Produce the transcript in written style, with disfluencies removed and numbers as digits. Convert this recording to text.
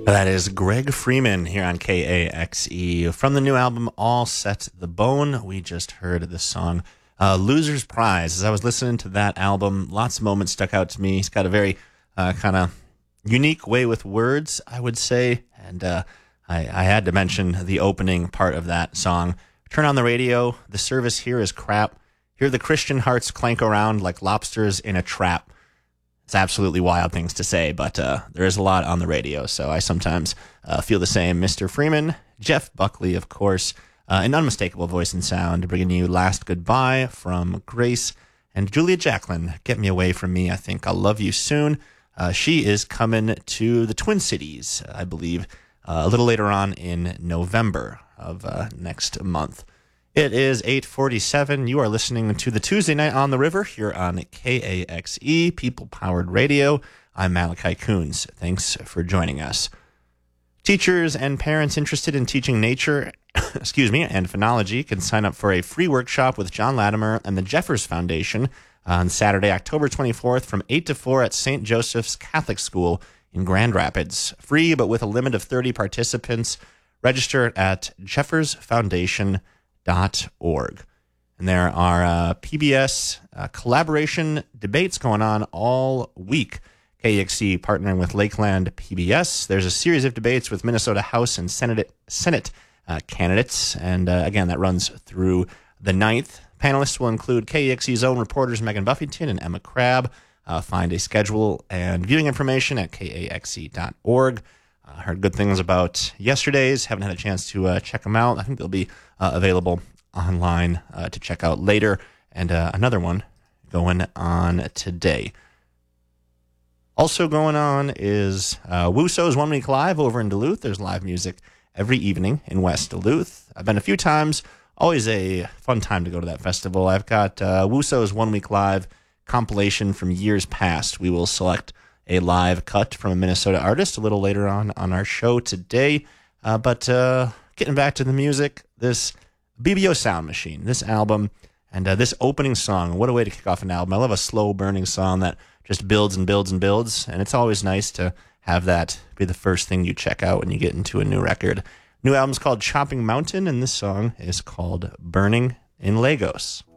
That is Greg Freeman here on KAXE. From the new album, All Set the Bone, we just heard the song Loser's Prize. As I was listening to that album, lots of moments stuck out to me. He's got a very kind of unique way with words, I would say. And I had to mention the opening part of that song. Turn on the radio. The service here is crap. Hear the Christian hearts clank around like lobsters in a trap. It's absolutely wild things to say, but there is a lot on the radio, so I sometimes feel the same. Mr. Freeman, Jeff Buckley, of course, an unmistakable voice and sound, bringing you Last Goodbye from Grace and Julia Jacklin. Get Me Away From Me, I Think I'll Love You Soon. She is coming to the Twin Cities, I believe, a little later on in November of next month. It is 8:47. You are listening to the Tuesday Night on the River here on KAXE, People-Powered Radio. I'm Malachi Coons. Thanks for joining us. Teachers and parents interested in teaching nature and phenology can sign up for a free workshop with John Latimer and the Jeffers Foundation on Saturday, October 24th from 8 to 4 at St. Joseph's Catholic School in Grand Rapids. Free, but with a limit of 30 participants. Register at jeffersfoundation.org. And there are PBS collaboration debates going on all week. KXC partnering with Lakeland PBS. There's a series of debates with Minnesota House and Senate candidates. And again, that runs through the 9th. Panelists will include KXC's own reporters Megan Buffington and Emma Crabb. Find a schedule and viewing information at kaxc.org. Heard good things about yesterday's. Haven't had a chance to check them out. I think they'll be available online to check out later. And another one going on today. Also going on is Wuso's 1 Week Live over in Duluth. There's live music every evening in West Duluth. I've been a few times. Always a fun time to go to that festival. I've got Wuso's 1 Week Live compilation from years past. We will select a live cut from a Minnesota artist a little later on our show today. But getting back to the music, this BBO Sound Machine, this album, and this opening song, what a way to kick off an album. I love a slow-burning song that just builds and builds and builds, and it's always nice to have that be the first thing you check out when you get into a new record. New album's called Chopping Mountain, and this song is called Burning in Lagos.